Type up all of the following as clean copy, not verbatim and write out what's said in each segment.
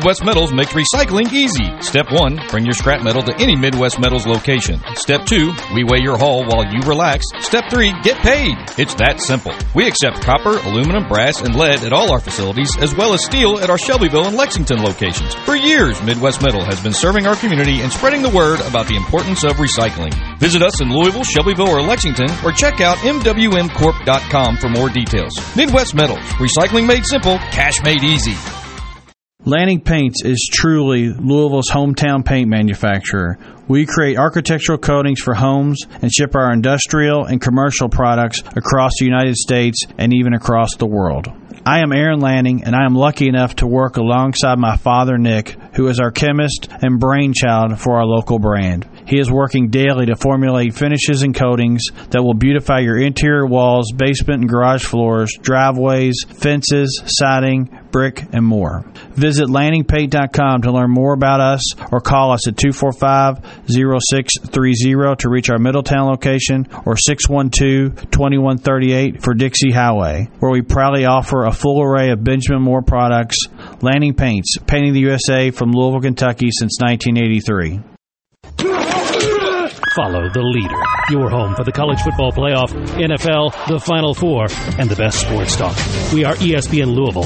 Midwest Metals makes recycling easy. Step 1, bring your scrap metal to any Midwest Metals location. Step 2, we weigh your haul while you relax. Step 3, get paid. It's that simple. We accept copper, aluminum, brass, and lead at all our facilities, as well as steel at our Shelbyville and Lexington locations. For years, Midwest Metal has been serving our community and spreading the word about the importance of recycling. Visit us in Louisville, Shelbyville, or Lexington, or check out mwmcorp.com for more details. Midwest Metals. Recycling made simple, cash made easy. Lanning Paints is truly Louisville's hometown paint manufacturer. We create architectural coatings for homes and ship our industrial and commercial products across the United States and even across the world. I am Aaron Lanning, and I am lucky enough to work alongside my father, Nick, who is our chemist and brainchild for our local brand. He is working daily to formulate finishes and coatings that will beautify your interior walls, basement and garage floors, driveways, fences, siding, brick, and more. Visit LanningPaint.com to learn more about us or call us at 245-0630 to reach our Middletown location or 612-2138 for Dixie Highway, where we proudly offer a full array of Benjamin Moore products. Lanning Paints, painting the USA from Louisville, Kentucky since 1983. Follow the leader. Your home for the college football playoff, NFL, the Final Four, and the best sports talk. We are ESPN Louisville.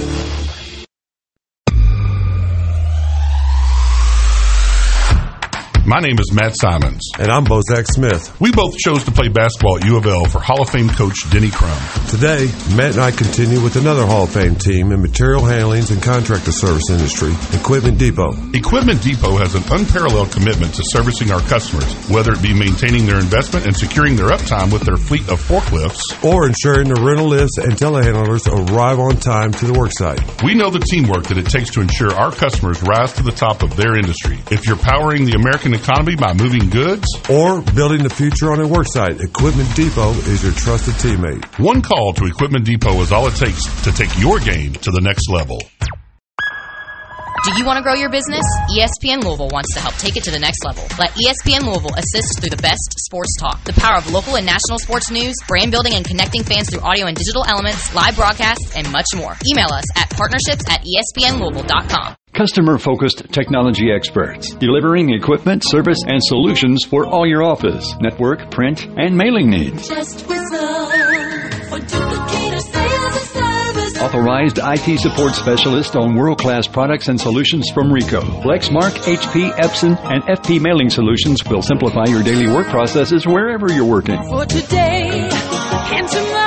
My name is Matt Simons. And I'm Bozak Smith. We both chose to play basketball at U of L for Hall of Fame coach Denny Crum. Today, Matt and I continue with another Hall of Fame team in material handlings and contractor service industry, Equipment Depot. Equipment Depot has an unparalleled commitment to servicing our customers, whether it be maintaining their investment and securing their uptime with their fleet of forklifts, or ensuring the rental lifts and telehandlers arrive on time to the worksite. We know the teamwork that it takes to ensure our customers rise to the top of their industry. If you're powering the American economy by moving goods or building the future on a worksite, Equipment Depot is your trusted teammate. One call to Equipment Depot is all it takes to take your game to the next level. Do you want to grow your business? ESPN Louisville wants to help take it to the next level. Let ESPN Louisville assist through the best sports talk, the power of local and national sports news, brand building and connecting fans through audio and digital elements, live broadcasts, and much more. Email us at partnerships@espnlouisville.com. Customer-focused technology experts, delivering equipment, service, and solutions for all your office, network, print, and mailing needs. Just whistle for duplicator sales and service. Authorized IT support specialist on world-class products and solutions from Rico. Lexmark, HP, Epson, and FP Mailing Solutions will simplify your daily work processes wherever you're working. For today and tomorrow.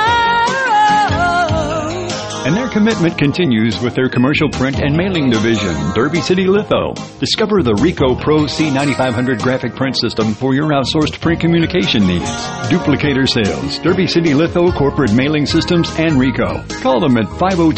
And their commitment continues with their commercial print and mailing division, Derby City Litho. Discover the Rico Pro C9500 graphic print system for your outsourced print communication needs. Duplicator Sales, Derby City Litho Corporate Mailing Systems, and Rico. Call them at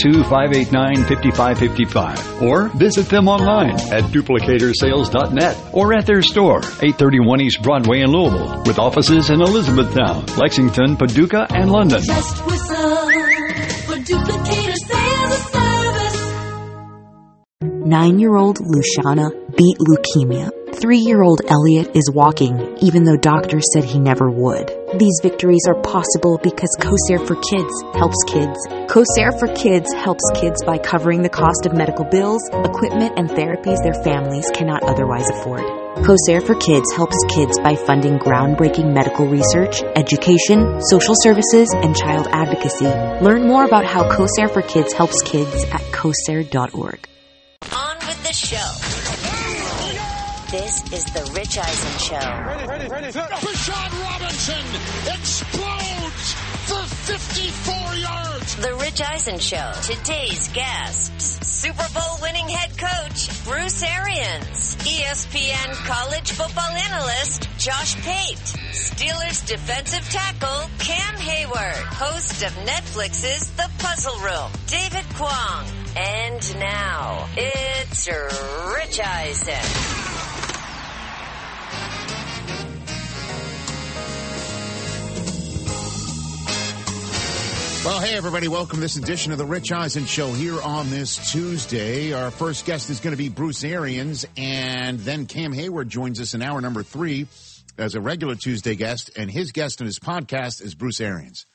502-589-5555 or visit them online at duplicatorsales.net or at their store, 831 East Broadway in Louisville, with offices in Elizabethtown, Lexington, Paducah, and London. Just whistle for duplicator sales and service. 9-year-old Luciana beat leukemia. 3-year-old Elliot is walking, even though doctors said he never would. These victories are possible because CoSare for Kids helps kids. CoSare for Kids helps kids by covering the cost of medical bills, equipment, and therapies their families cannot otherwise afford. CoSare for Kids helps kids by funding groundbreaking medical research, education, social services, and child advocacy. Learn more about how CoSare for Kids helps kids at CoSare.org. On with the show. This is the Rich Eisen Show. Ready. Rashad Robinson explodes for 54 yards. The Rich Eisen Show. Today's guests: Super Bowl winning head coach Bruce Arians, ESPN college football analyst Josh Pate, Steelers defensive tackle Cam Hayward, host of Netflix's The Puzzle Room, David Kwong. And now, it's Rich Eisen. Well, hey, everybody. Welcome to this edition of the Rich Eisen Show here on this Tuesday. Our first guest is going to be Bruce Arians, and then Cam Hayward joins us in hour number 3 as a regular Tuesday guest, and his guest on his podcast is Bruce Arians.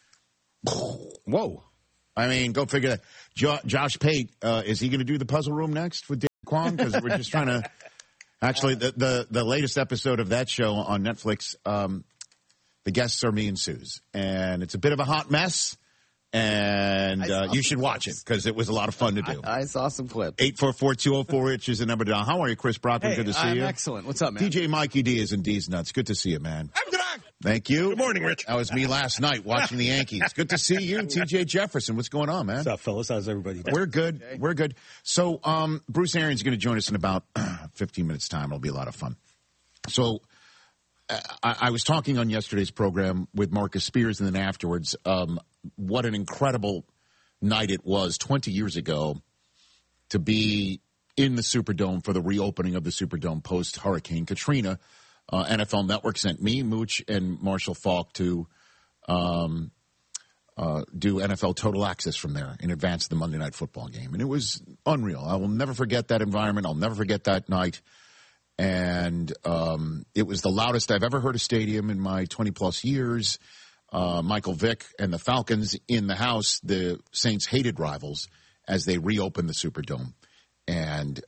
Whoa. I mean, go figure that. Josh Pate, is he going to do the Puzzle Room next with Dave Quan? Because we're just trying to. Actually, the latest episode of that show on Netflix, the guests are me and Suze, and it's a bit of a hot mess. And you should watch it because it was a lot of fun to do. I saw some clips. 844-204-RICH is the number to dial. How are you, Chris Brockman? Hey, good to see you. Excellent. What's up, man? DJ Mikey D is in D's Nuts. Good to see you, man. Thank you. Good morning, Rich. That was me last night watching the Yankees. Good to see you, TJ Jefferson. What's going on, man? What's up, fellas? How's everybody doing? We're good. Okay. We're good. So Bruce Arians is going to join us in about 15 minutes' time. It'll be a lot of fun. So I was talking on yesterday's program with Marcus Spears, and then afterwards, what an incredible night it was 20 years ago to be in the Superdome for the reopening of the Superdome post-Hurricane Katrina. NFL Network sent me, Mooch, and Marshall Falk to do NFL Total Access from there in advance of the Monday Night Football game. And it was unreal. I will never forget that environment. I'll never forget that night. And it was the loudest I've ever heard a stadium in my 20-plus years. Michael Vick and the Falcons in the house, the Saints hated rivals as they reopened the Superdome. And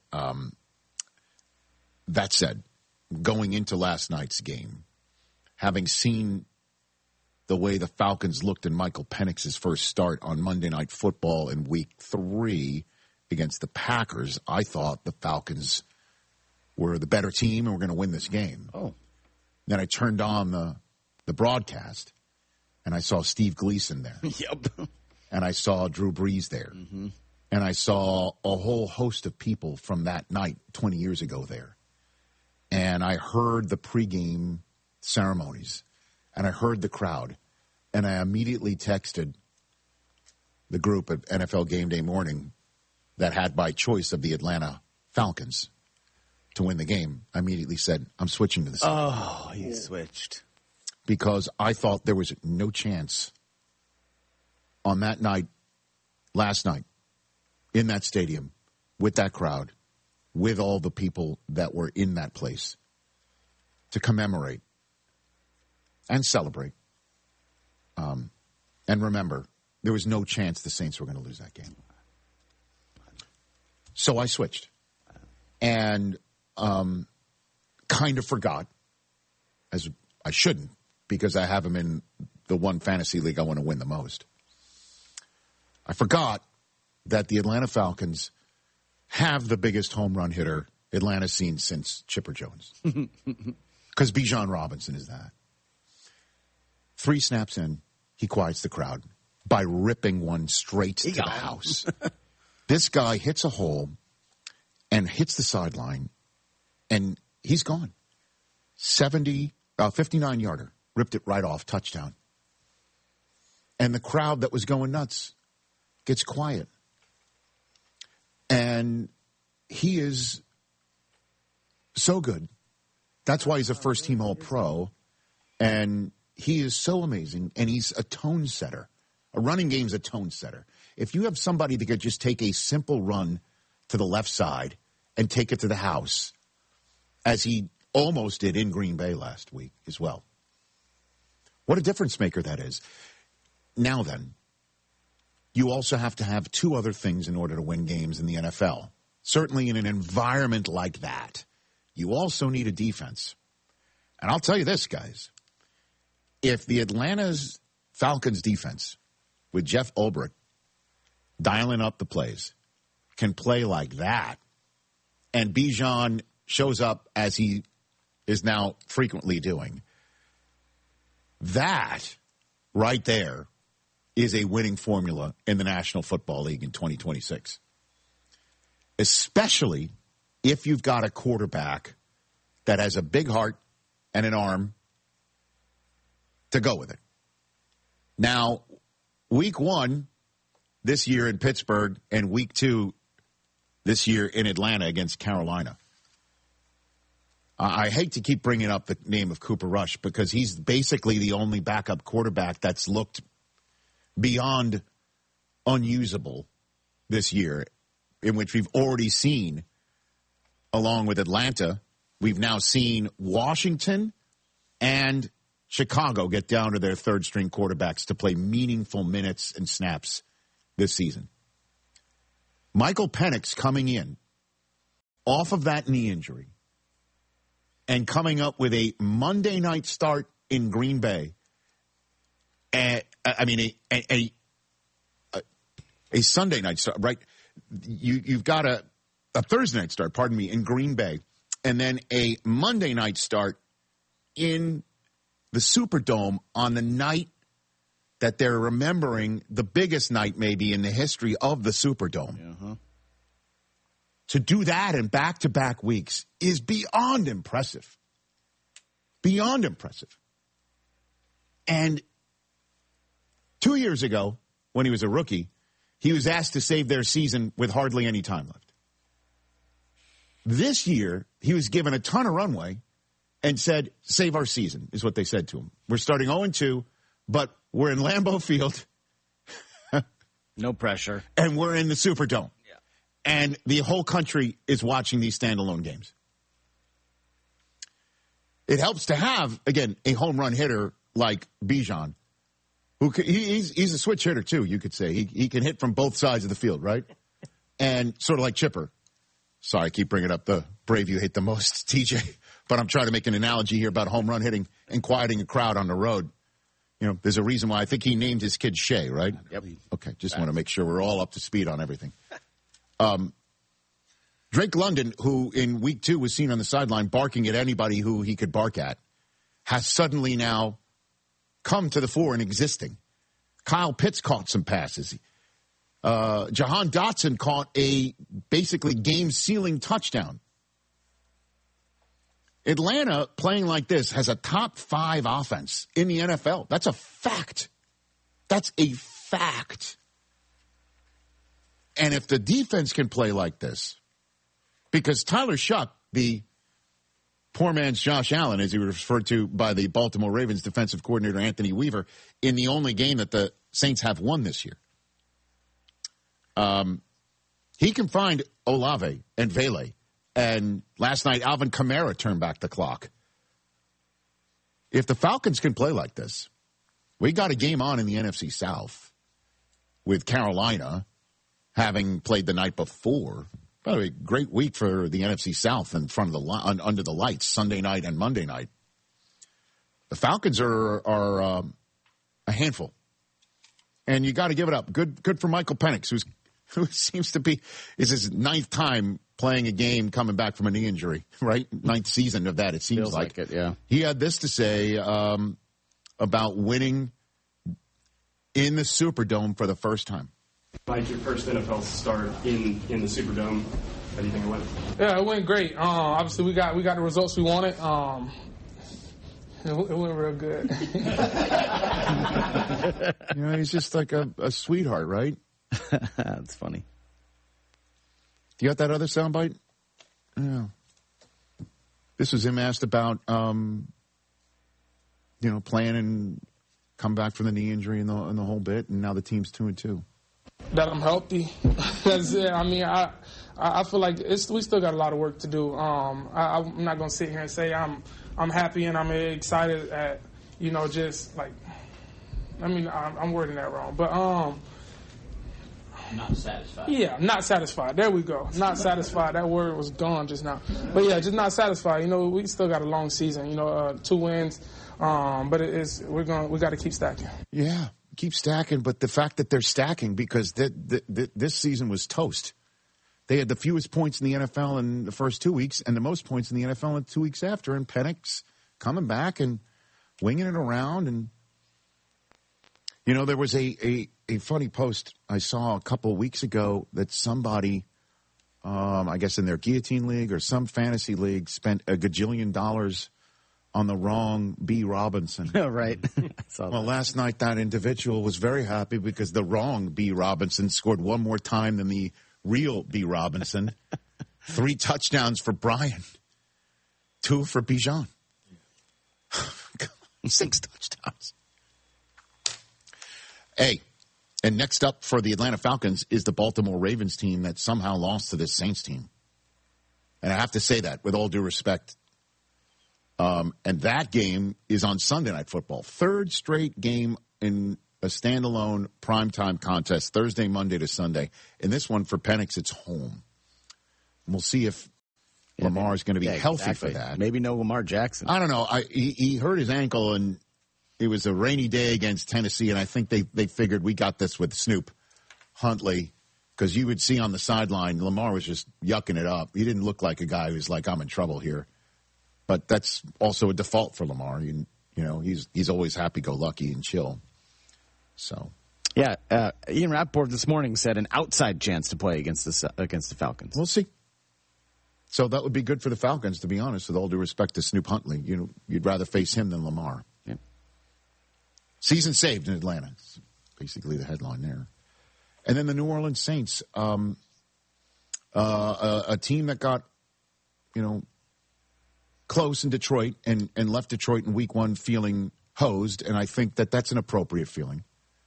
that said, going into last night's game, having seen the way the Falcons looked in Michael Penix's first start on Monday Night Football in Week 3 against the Packers, I thought the Falcons were the better team and were going to win this game. Oh. Then I turned on the broadcast, and I saw Steve Gleason there. Yep. And I saw Drew Brees there. Mm-hmm. And I saw a whole host of people from that night 20 years ago there. And I heard the pregame ceremonies, and I heard the crowd, and I immediately texted the group at NFL Game Day Morning that had by choice of the Atlanta Falcons to win the game. I immediately said, I'm switching to the Saints. Oh, you switched. Because I thought there was no chance on that night, last night, in that stadium, with that crowd, with all the people that were in that place, to commemorate and celebrate. And remember, there was no chance the Saints were going to lose that game. So I switched. And kind of forgot, as I shouldn't, because I have him in the one fantasy league I want to win the most. I forgot that the Atlanta Falcons have the biggest home run hitter Atlanta's seen since Chipper Jones. Because Bijan Robinson is that. 3 snaps in, he quiets the crowd by ripping one straight to the house. This guy hits a hole and hits the sideline, and he's gone. 59-yarder. Ripped it right off, touchdown. And the crowd that was going nuts gets quiet. And he is so good. That's why he's a first-team All-Pro. And he is so amazing, and he's a tone setter. A running game's a tone setter. If you have somebody that could just take a simple run to the left side and take it to the house, as he almost did in Green Bay last week as well. What a difference maker that is. Now then, you also have to have 2 other things in order to win games in the NFL. Certainly in an environment like that, you also need a defense. And I'll tell you this, guys. If the Atlanta's Falcons defense, with Jeff Ulbrich dialing up the plays, can play like that, and Bijan shows up as he is now frequently doing, that right there is a winning formula in the National Football League in 2026. Especially if you've got a quarterback that has a big heart and an arm to go with it. Now, week 1 this year in Pittsburgh and week 2 this year in Atlanta against Carolina. I hate to keep bringing up the name of Cooper Rush because he's basically the only backup quarterback that's looked beyond unusable this year, in which we've already seen, along with Atlanta, we've now seen Washington and Chicago get down to their third-string quarterbacks to play meaningful minutes and snaps this season. Michael Penix coming in off of that knee injury and coming up with a Monday night start in Green Bay, a Sunday night start, right? You've got a Thursday night start, pardon me, in Green Bay, and then a Monday night start in the Superdome on the night that they're remembering the biggest night maybe in the history of the Superdome. Uh-huh. To do that in back-to-back weeks is beyond impressive. Beyond impressive. And 2 years ago, when he was a rookie, he was asked to save their season with hardly any time left. This year, he was given a ton of runway and said, save our season, is what they said to him. We're starting 0-2, but we're in Lambeau Field. No pressure. And we're in the Superdome. Yeah. And the whole country is watching these standalone games. It helps to have, again, a home run hitter like Bijan, who he's a switch hitter too, you could say. He can hit from both sides of the field, right? And sort of like Chipper. Sorry, I keep bringing up the Brave you hate the most, TJ. But I'm trying to make an analogy here about home run hitting and quieting a crowd on the road. You know, there's a reason why I think he named his kid Shea, right? Yep. Okay, just want to make sure we're all up to speed on everything. Drake London, who in week 2 was seen on the sideline barking at anybody who he could bark at, has suddenly now come to the fore and existing. Kyle Pitts caught some passes. Jahan Dotson caught a basically game-sealing touchdown. Atlanta, playing like this, has a top 5 offense in the NFL. That's a fact. That's a fact. And if the defense can play like this, because Tyler Shuck, the poor man's Josh Allen, as he was referred to by the Baltimore Ravens defensive coordinator Anthony Weaver, in the only game that the Saints have won this year, he can find Olave and Vele. And last night, Alvin Kamara turned back the clock. If the Falcons can play like this, we got a game on in the NFC South with Carolina having played the night before. By the way, great week for the NFC South in front of the under the lights, Sunday night and Monday night. The Falcons are a handful, and you got to give it up. Good for Michael Penix, who seems to be is his 9th time playing a game coming back from a knee injury, right? 9th season of that, it seems Feels like it, yeah. He had this to say about winning in the Superdome for the first time. Like your first NFL start in the Superdome, how do you think it went? Yeah, it went great. Obviously, we got the results we wanted. It went real good. You know, he's just like a sweetheart, right? That's funny. You got that other soundbite? Yeah. This was him asked about, playing and come back from the knee injury and the whole bit, and now the team's 2-2. That I'm healthy. That's it. I mean, I feel like we still got a lot of work to do. I'm not gonna sit here and say I'm happy and I'm excited at just like. I mean, I'm wording that wrong, but Not satisfied. Yeah, not satisfied. There we go. Not satisfied. That word was gone just now. But yeah, just not satisfied. We still got a long season. 2 wins, but we got to keep stacking. Yeah, keep stacking. But the fact that they're stacking because this season was toast. They had the fewest points in the NFL in the first 2 weeks, and the most points in the NFL in 2 weeks after. And Penix coming back and winging it around, and there was a funny post I saw a couple of weeks ago that somebody, I guess in their guillotine league or some fantasy league, spent $1 gajillion on the wrong B. Robinson. Right. Well, last night that individual was very happy because the wrong B. Robinson scored one more time than the real B. Robinson. 3 touchdowns for Brian. 2 for Bijan. 6 touchdowns. Hey, and next up for the Atlanta Falcons is the Baltimore Ravens team that somehow lost to this Saints team. And I have to say that with all due respect. And that game is on Sunday Night Football. 3rd straight game in a standalone primetime contest, Thursday, Monday to Sunday. And this one for Penix, it's home. And we'll see if Lamar's going to be healthy for that. Maybe no Lamar Jackson. I don't know. He hurt his ankle, and it was a rainy day against Tennessee, and I think they figured we got this with Snoop Huntley, because you would see on the sideline, Lamar was just yucking it up. He didn't look like a guy who's like, I'm in trouble here. But that's also a default for Lamar. You know, he's always happy-go-lucky and chill. So, yeah, Ian Rappaport this morning said an outside chance to play against the Falcons. We'll see. So that would be good for the Falcons, to be honest, with all due respect to Snoop Huntley. You'd rather face him than Lamar. Yeah. Season saved in Atlanta. It's basically the headline there. And then the New Orleans Saints, a team that got, close in Detroit and left Detroit in week 1 feeling hosed, and I think that's an appropriate feeling,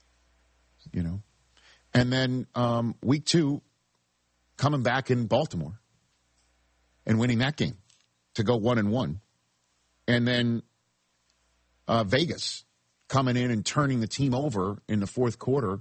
And then week 2, coming back in Baltimore and winning that game to go 1-1. And then Vegas coming in and turning the team over in the fourth quarter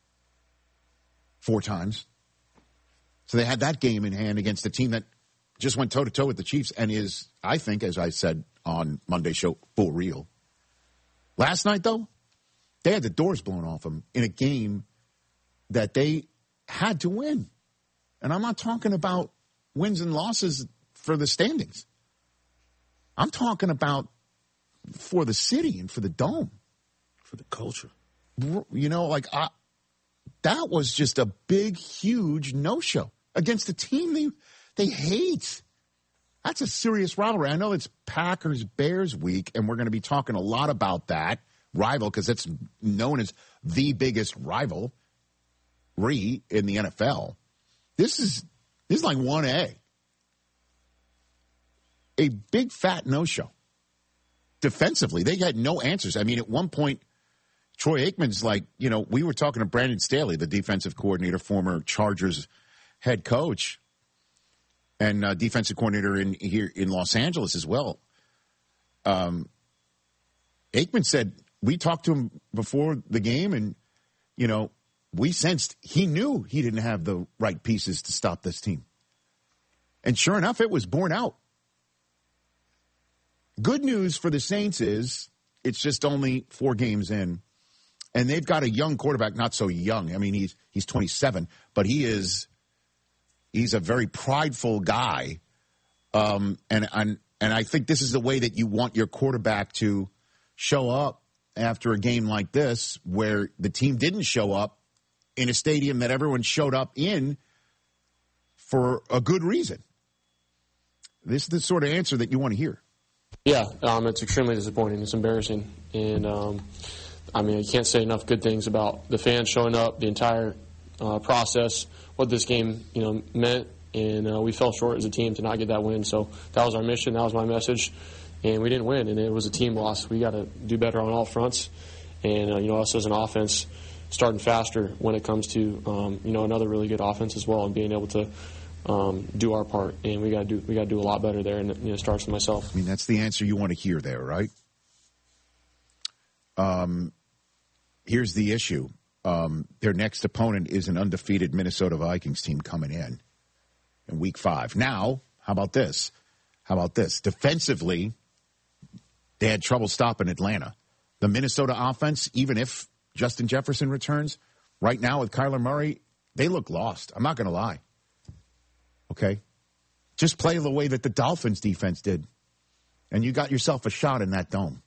4 times. So they had that game in hand against a team that just went toe-to-toe with the Chiefs and is, I think, as I said on Monday's show, for real. Last night, though, they had the doors blown off them in a game that they had to win. And I'm not talking about wins and losses for the standings. I'm talking about for the city and for the dome. For the culture. That was just a big, huge no-show against a team they hate. That's a serious rivalry. I know it's Packers-Bears week, and we're going to be talking a lot about that rival because it's known as the biggest rivalry in the NFL. This is like 1A. A big, fat no-show. Defensively, they had no answers. I mean, at one point, Troy Aikman's like, we were talking to Brandon Staley, the defensive coordinator, former Chargers head coach, and defensive coordinator here in Los Angeles as well. Aikman said, we talked to him before the game, and, we sensed he knew he didn't have the right pieces to stop this team. And sure enough, it was borne out. Good news for the Saints is it's just only 4 games in. And they've got a young quarterback, not so young. I mean, he's 27, but he's a very prideful guy. And I think this is the way that you want your quarterback to show up after a game like this, where the team didn't show up in a stadium that everyone showed up in for a good reason. This is the sort of answer that you want to hear. Yeah, it's extremely disappointing. It's embarrassing. And, you can't say enough good things about the fans showing up, the entire process, what this game, meant. And we fell short as a team to not get that win. So that was our mission. That was my message. And we didn't win, and it was a team loss. We got to do better on all fronts. And, us as an offense starting faster when it comes to, another really good offense as well, and being able to do our part. And we got to do a lot better there, and it starts with myself. I mean, that's the answer you want to hear there, right? Here's the issue. Their next opponent is an undefeated Minnesota Vikings team coming in week 5. Now, how about this? Defensively, they had trouble stopping Atlanta. The Minnesota offense, even if Justin Jefferson returns, right now with Kyler Murray, they look lost. I'm not going to lie. Okay? Just play the way that the Dolphins defense did, and you got yourself a shot in that dome.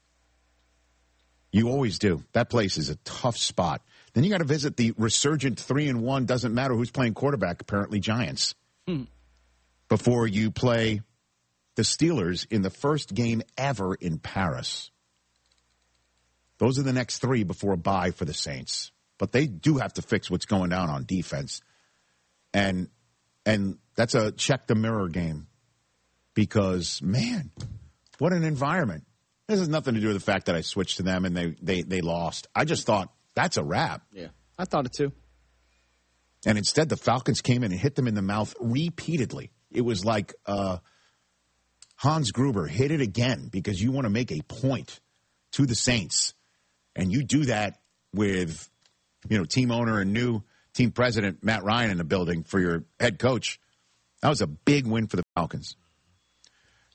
You always do. That place is a tough spot. Then you got to visit the resurgent 3-1, doesn't matter who's playing quarterback, apparently Giants, before you play the Steelers in the first game ever in Paris. Those are the next 3 before a bye for the Saints. But they do have to fix what's going on defense. And that's a check the mirror game. Because, man, what an environment. This has nothing to do with the fact that I switched to them and they lost. I just thought, that's a wrap. Yeah, I thought it too. And instead, the Falcons came in and hit them in the mouth repeatedly. It was like Hans Gruber, hit it again because you want to make a point to the Saints. And you do that with, team owner and new team president Matt Ryan in the building for your head coach. That was a big win for the Falcons.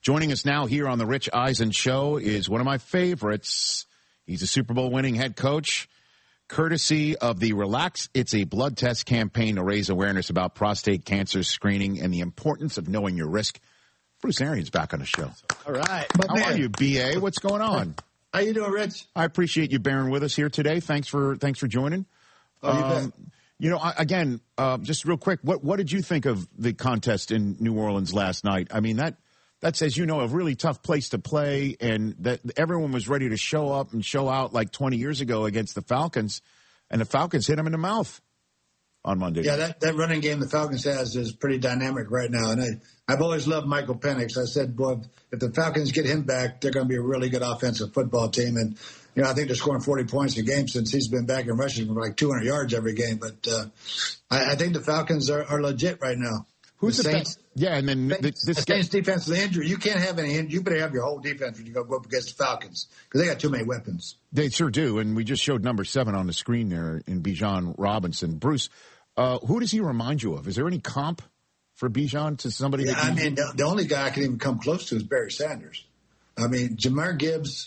Joining us now here on the Rich Eisen Show is one of my favorites. He's a Super Bowl winning head coach, courtesy of the Relax It's a Blood Test campaign to raise awareness about prostate cancer screening and the importance of knowing your risk. Bruce Arians back on the show. All right. How are you, B.A.? What's going on? How you doing, Rich? I appreciate you bearing with us here today. Thanks for joining. Oh, you bet. Just real quick, what did you think of the contest in New Orleans last night? I mean, that's, as you know, a really tough place to play, and that everyone was ready to show up and show out like 20 years ago against the Falcons, and the Falcons hit them in the mouth on Monday. Yeah, that running game the Falcons has is pretty dynamic right now. And I've always loved Michael Penix. I said, boy, if the Falcons get him back, they're going to be a really good offensive football team. And, I think they're scoring 40 points a game since he's been back and rushing for like 200 yards every game. But I think the Falcons are legit right now. Who's the Saints? Yeah, and then the Saints defense is injury. You can't have any injury. You better have your whole defense when you go up against the Falcons because they got too many weapons. They sure do, and we just showed number 7 on the screen there in Bijan Robinson. Bruce, who does he remind you of? Is there any comp for Bijan to somebody? Yeah, the only guy I can even come close to is Barry Sanders. I mean, Jahmyr Gibbs,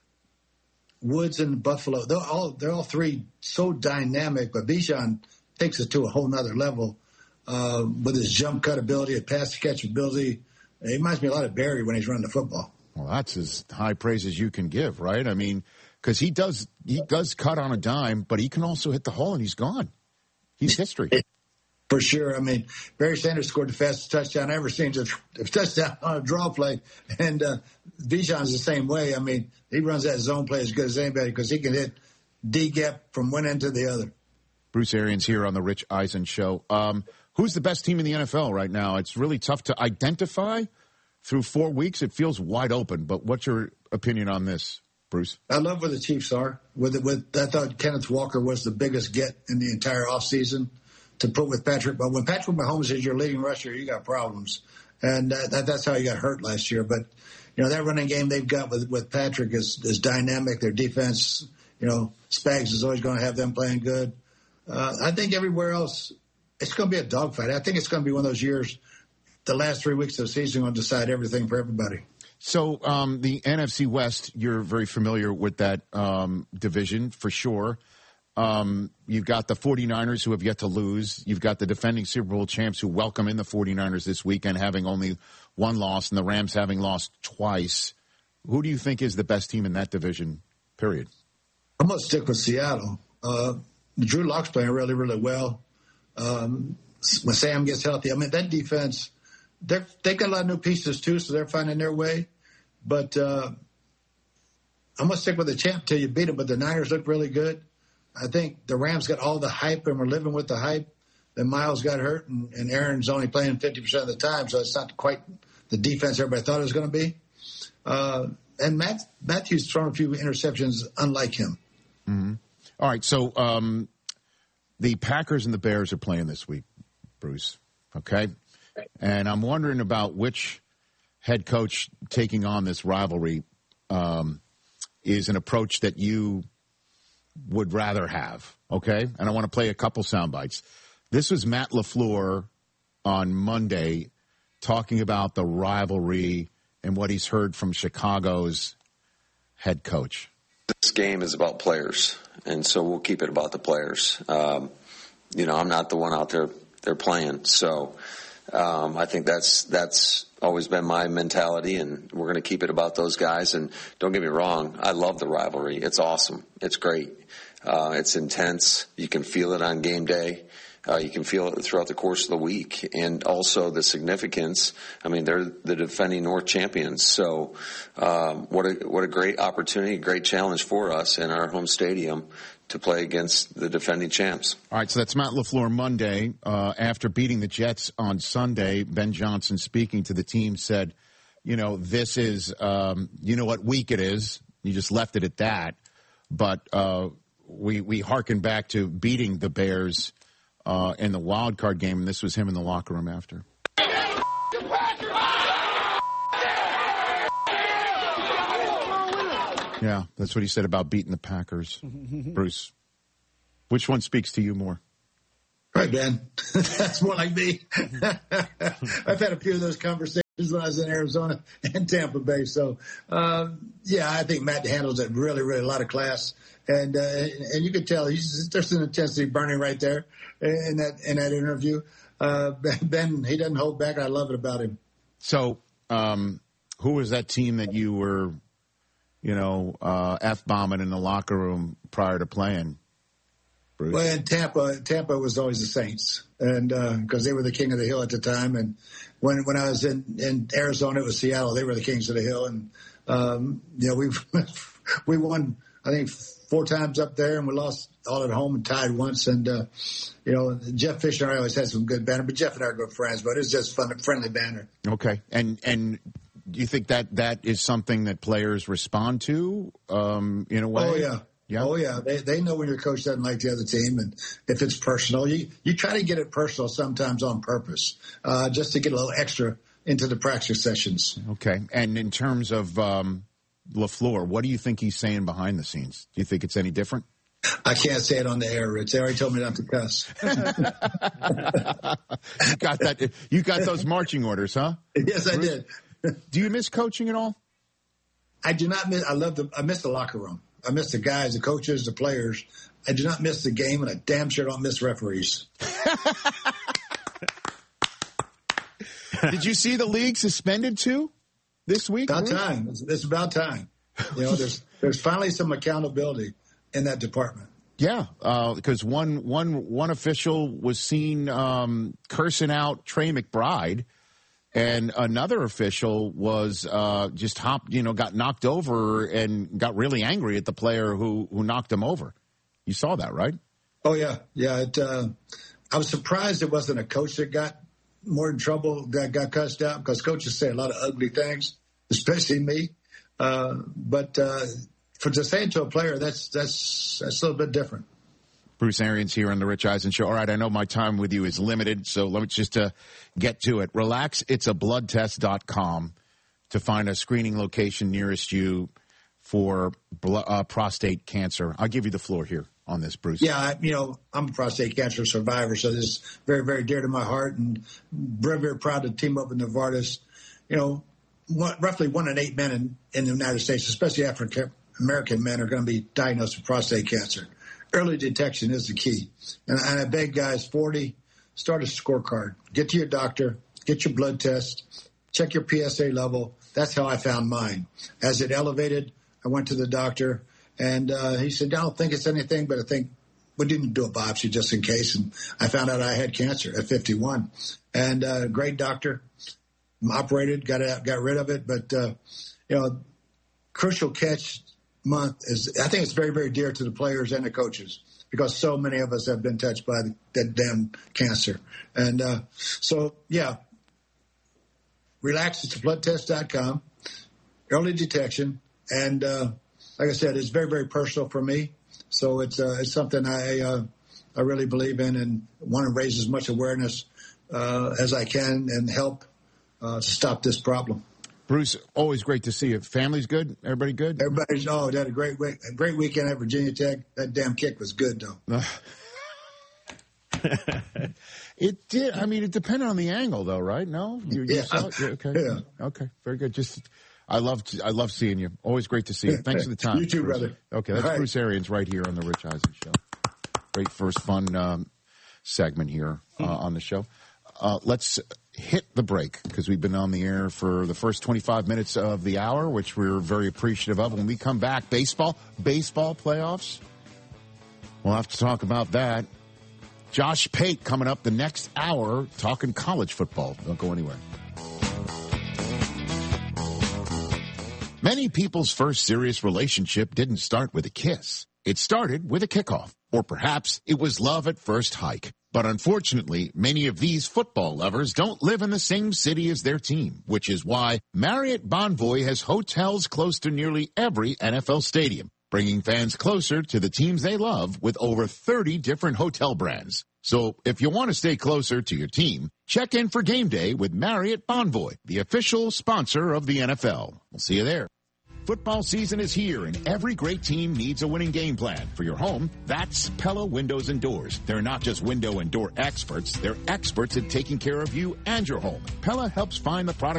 Woods, and Buffalo. They're all three so dynamic, but Bijan takes it to a whole nother level. With his jump cut ability, his pass catch ability. He reminds me a lot of Barry when he's running the football. Well, that's as high praise as you can give, right? I mean, because he does cut on a dime, but he can also hit the hole and he's gone. He's history. For sure. I mean, Barry Sanders scored the fastest touchdown I ever seen, a touchdown on a draw play. And Bijan's the same way. I mean, he runs that zone play as good as anybody because he can hit D-gap from one end to the other. Bruce Arians here on the Rich Eisen Show. Who's the best team in the NFL right now? It's really tough to identify through 4 weeks. It feels wide open. But what's your opinion on this, Bruce? I love where the Chiefs are. I thought Kenneth Walker was the biggest get in the entire offseason to put with Patrick. But when Patrick Mahomes is your leading rusher, you got problems. And that's how he got hurt last year. But, that running game they've got with Patrick is dynamic. Their defense, Spags is always going to have them playing good. I think everywhere else, it's going to be a dogfight. I think it's going to be one of those years, the last 3 weeks of the season will decide everything for everybody. So the NFC West, you're very familiar with that division for sure. You've got the 49ers who have yet to lose. You've got the defending Super Bowl champs who welcome in the 49ers this weekend, having only one loss, and the Rams having lost twice. Who do you think is the best team in that division, period? I'm going to stick with Seattle. Drew Lock's playing really, really well. When Sam gets healthy, that defense, they got a lot of new pieces too, so they're finding their way. But I'm going to stick with the champ till you beat them, but the Niners look really good. I think the Rams got all the hype, and we're living with the hype. Then Miles got hurt, and Aaron's only playing 50% of the time, so it's not quite the defense everybody thought it was going to be. And Matthew's thrown a few interceptions unlike him. Mm-hmm. All right, so the Packers and the Bears are playing this week, Bruce, okay? And I'm wondering about which head coach taking on this rivalry is an approach that you would rather have, okay? And I want to play a couple sound bites. This was Matt LaFleur on Monday talking about the rivalry and what he's heard from Chicago's head coach. This game is about players, and so we'll keep it about the players. I'm not the one out there playing, so I think that's always been my mentality, and we're going to keep it about those guys. And don't get me wrong, I love the rivalry. It's awesome. It's great. It's intense. You can feel it on game day. You can feel it throughout the course of the week, and also the significance. I mean, they're the defending North champions, so what a great opportunity, great challenge for us in our home stadium to play against the defending champs. All right, so that's Matt LaFleur Monday. After beating the Jets on Sunday, Ben Johnson, speaking to the team, said, this is, what week it is. You just left it at that. But we hearken back to beating the Bears in the wild card game, and this was him in the locker room after. Yeah, that's what he said about beating the Packers. Bruce, which one speaks to you more? Right, Ben. That's more like me. I've had a few of those conversations. when I was in Arizona and Tampa Bay. So, I think Matt handles it really, really a lot of class. And you could tell there's an intensity burning right there in that interview. Ben, he doesn't hold back. I love it about him. So, who was that team that you were, F-bombing in the locker room prior to playing, Bruce? Well, in Tampa was always the Saints, and because they were the king of the hill at the time. And when I was in Arizona, it was Seattle. They were the kings of the hill, and we won, I think, 4 times up there, and we lost all at home and tied once. And Jeff Fisher and I always had some good banter, but Jeff and I are good friends. But it's just fun, friendly banter. Okay, and do you think that is something that players respond to in a way? Oh yeah. Yeah. Oh yeah, they know when your coach doesn't like the other team, and if it's personal, you try to get it personal sometimes on purpose, just to get a little extra into the practice sessions. Okay, and in terms of LaFleur, what do you think he's saying behind the scenes? Do you think it's any different? I can't say it on the air, Rich. They already told me not to cuss. You got those marching orders, huh? Yes, I did. Do you miss coaching at all? I do not miss. I miss the locker room. I miss the guys, the coaches, the players. I do not miss the game, and I damn sure don't miss referees. Did you see the league suspended too this week? About time. It's about time. There's finally some accountability in that department. Yeah, because one official was seen cursing out Trey McBride. And another official was got knocked over and got really angry at the player who knocked him over. You saw that, right? Oh yeah. I was surprised it wasn't a coach that got more in trouble, that got cussed out, because coaches say a lot of ugly things, especially me. But for to say it to a player, that's a little bit different. Bruce Arians here on the Rich Eisen Show. All right, I know my time with you is limited, so let me just get to it. Relax, it's a bloodtest.com to find a screening location nearest you for prostate cancer. I'll give you the floor here on this, Bruce. Yeah, I'm a prostate cancer survivor, so this is very, very dear to my heart, and very, very proud to team up with Novartis. Roughly 1 in 8 men in the United States, especially African American men, are going to be diagnosed with prostate cancer. Early detection is the key. And I beg guys, 40, start a scorecard. Get to your doctor, get your blood test, check your PSA level. That's how I found mine. As it elevated, I went to the doctor, and he said, I don't think it's anything, but I think we didn't do a biopsy just in case. And I found out I had cancer at 51. And great doctor, operated, got rid of it. But, Crucial Catch Month I think it's very, very dear to the players and the coaches, because so many of us have been touched by that damn cancer. And relax, it's bloodtest.com, early detection. And like I said, it's very, very personal for me. So it's something I really believe in, and want to raise as much awareness as I can and help stop this problem. Bruce, always great to see you. Family's good? Everybody good? Everybody's, they had a great weekend at Virginia Tech. That damn kick was good, though. It did. I mean, it depended on the angle, though, right? No? You saw it? Okay. Yeah. Okay, very good. I love seeing you. Always great to see you. Thanks for the time. You too, Bruce. brother. Okay, that's Bruce Arians right here on the Rich Eisen Show. Great first fun segment here on the show. Let's hit the break, because we've been on the air for the first 25 minutes of the hour, which we're very appreciative of. When we come back, baseball playoffs. We'll have to talk about that. Josh Pate coming up the next hour, talking college football. Don't go anywhere. Many people's first serious relationship didn't start with a kiss. It started with a kickoff. Or perhaps it was love at first hike. But unfortunately, many of these football lovers don't live in the same city as their team, which is why Marriott Bonvoy has hotels close to nearly every NFL stadium, bringing fans closer to the teams they love with over 30 different hotel brands. So if you want to stay closer to your team, check in for game day with Marriott Bonvoy, the official sponsor of the NFL. We'll see you there. Football season is here, and every great team needs a winning game plan. For your home, that's Pella Windows and Doors. They're not just window and door experts. They're experts at taking care of you and your home. Pella helps find the products that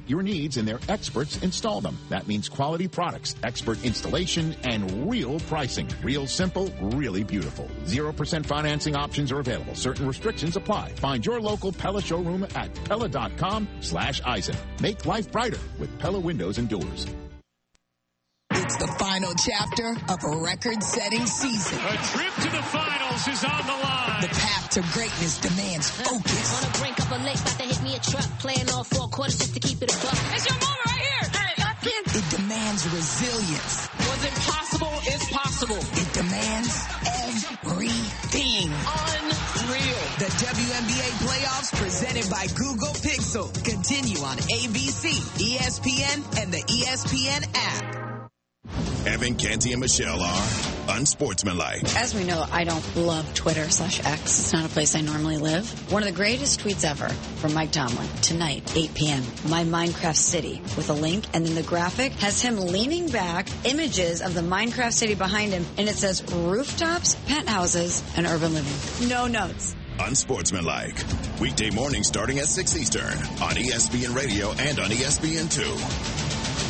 your needs and their experts install them. That means quality products, expert installation, and real pricing. Real simple, really beautiful. 0% financing options are available. Certain restrictions apply. Find your local Pella showroom at Pella.com/Eisen. Make life brighter with Pella Windows and Doors. It's the final chapter of a record-setting season. A trip to the finals is on the line. The path to greatness demands focus. On the brink of a lake, about to hit me a truck. Playing all 4 quarters just to keep it a buck. It's your moment right here. Hey, it demands resilience. Was it possible? It's possible. It demands everything. Unreal. The WNBA playoffs presented by Google Pixel continue on ABC, ESPN, and the ESPN app. Evan, Canty, and Michelle are unsportsmanlike. As we know, I don't love Twitter/X. It's not a place I normally live. One of the greatest tweets ever from Mike Tomlin. Tonight, 8 p.m., my Minecraft city with a link, and then the graphic has him leaning back, images of the Minecraft city behind him, and it says rooftops, penthouses, and urban living. No notes. Unsportsmanlike. Weekday mornings starting at 6 Eastern on ESPN Radio and on ESPN2.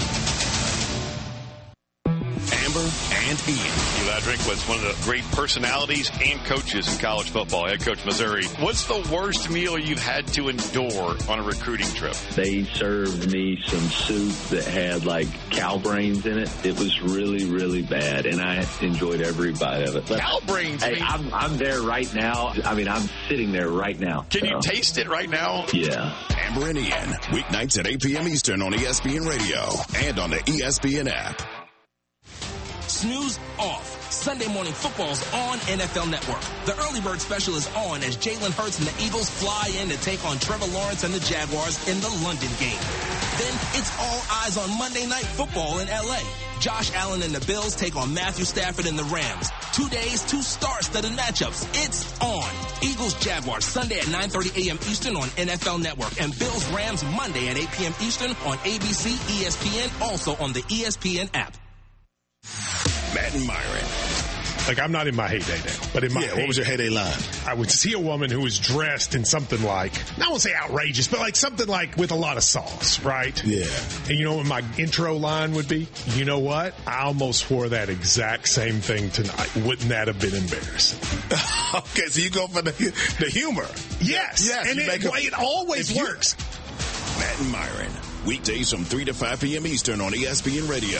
Amber and Ian. Eli Drinkwitz, one of the great personalities and coaches in college football, head coach Missouri. What's the worst meal you've had to endure on a recruiting trip? They served me some soup that had like cow brains in it. It was really, really bad, and I enjoyed every bite of it. But, cow brains? Hey, I'm there right now. I mean, I'm sitting there right now. Can you taste it right now? Yeah. Amber and Ian, weeknights at 8 p.m. Eastern on ESPN Radio and on the ESPN app. Snooze off. Sunday morning football's on NFL Network. The early bird special is on as Jalen Hurts and the Eagles fly in to take on Trevor Lawrence and the Jaguars in the London game. Then it's all eyes on Monday Night Football in L.A. Josh Allen and the Bills take on Matthew Stafford and the Rams. 2 days, 2 star-studded matchups. It's on. Eagles-Jaguars Sunday at 9:30 a.m. Eastern on NFL Network. And Bills-Rams Monday at 8 p.m. Eastern on ABC, ESPN, also on the ESPN app. Matt and Myron. Like, I'm not in my heyday now, but in my what was your heyday line? I would see a woman who was dressed in something like, I won't say outrageous, but like something like with a lot of sauce, right? Yeah. And you know what my intro line would be? You know what? I almost wore that exact same thing tonight. Wouldn't that have been embarrassing? Okay, so you go for the humor. Yes. And it always works. Matt and Myron, weekdays from 3 to 5 p.m. Eastern on ESPN Radio.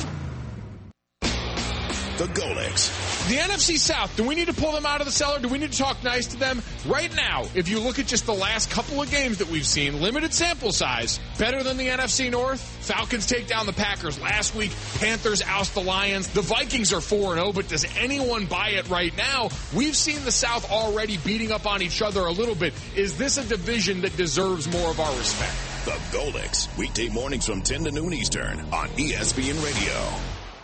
The Golics. The NFC South, do we need to pull them out of the cellar? Do we need to talk nice to them? Right now, if you look at just the last couple of games that we've seen, limited sample size, better than the NFC North. Falcons take down the Packers last week. Panthers oust the Lions. The Vikings are 4-0, but does anyone buy it right now? We've seen the South already beating up on each other a little bit. Is this a division that deserves more of our respect? The Golics, weekday mornings from 10 to noon Eastern on ESPN Radio.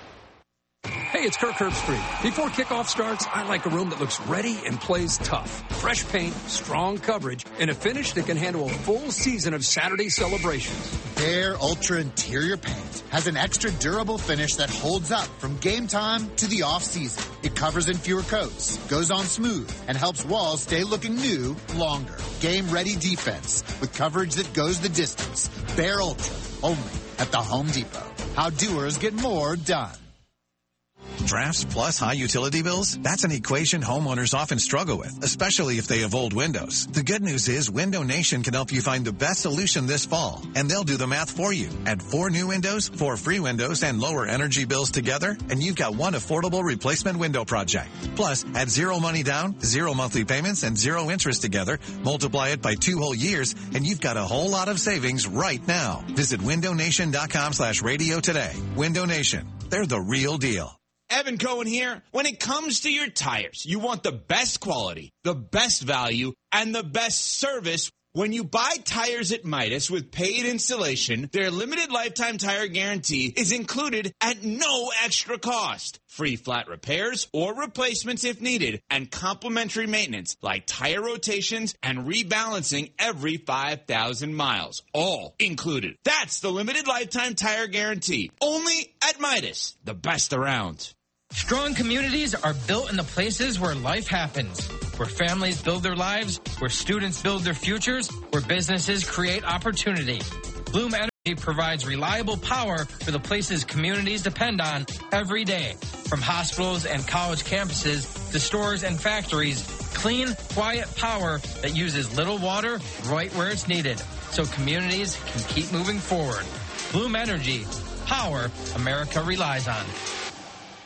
Hey, it's Kirk Herbstreit. Before kickoff starts, I like a room that looks ready and plays tough. Fresh paint, strong coverage, and a finish that can handle a full season of Saturday celebrations. Behr Ultra Interior Paint has an extra durable finish that holds up from game time to the off-season. It covers in fewer coats, goes on smooth, and helps walls stay looking new longer. Game-ready defense with coverage that goes the distance. Behr Ultra, only at the Home Depot. How doers get more done. Drafts plus high utility bills? That's an equation homeowners often struggle with, especially if they have old windows. The good news is Window Nation can help you find the best solution this fall, and they'll do the math for you. Add 4 new windows, 4 free windows, and lower energy bills together, and you've got one affordable replacement window project. Plus, add 0 money down, 0 monthly payments, and 0 interest together. Multiply it by 2 whole years, and you've got a whole lot of savings right now. Visit windownation.com/radio today. Window Nation. They're the real deal. Evan Cohen here. When it comes to your tires, you want the best quality, the best value, and the best service. When you buy tires at Midas with paid installation, their limited lifetime tire guarantee is included at no extra cost. Free flat repairs or replacements if needed, and complimentary maintenance like tire rotations and rebalancing every 5,000 miles. All included. That's the limited lifetime tire guarantee. Only at Midas, the best around. Strong communities are built in the places where life happens, where families build their lives, where students build their futures, where businesses create opportunity. Bloom Energy Energy provides reliable power for the places communities depend on every day. From hospitals and college campuses to stores and factories, clean, quiet power that uses little water right where it's needed, so communities can keep moving forward. Bloom Energy, power America relies on.